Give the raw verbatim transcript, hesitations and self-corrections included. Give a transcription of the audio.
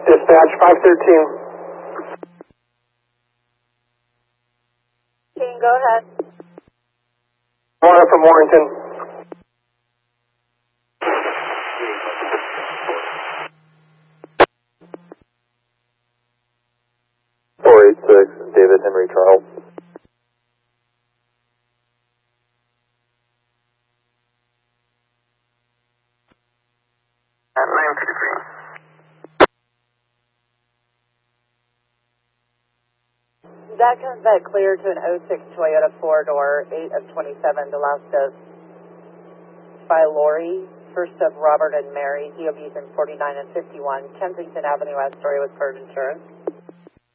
Dispatch five thirteen. King, go ahead. Warner from Warrington. four eight six, David Henry Charles. At nine fifty-three. That comes back clear to an oh six Toyota four-door, eight of twenty-seven, Dalascus by Lori, first of Robert and Mary, D O Bs in forty-nine and fifty-one, Kensington Avenue, Astoria, with Bird Insurance.